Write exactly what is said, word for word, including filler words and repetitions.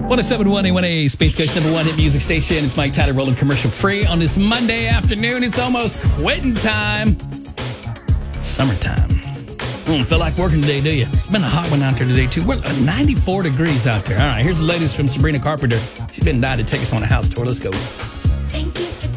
one oh seven point one A one A, Space Coast number one hit music station. It's Mike Tyler rolling commercial free on this Monday afternoon. It's almost quitting time. It's summertime. Don't feel like working today, do you? It's been a hot one out there today, too. We're at ninety-four degrees out there. All right, here's the latest from Sabrina Carpenter. She's been dying to take us on a house tour. Let's go. Thank you for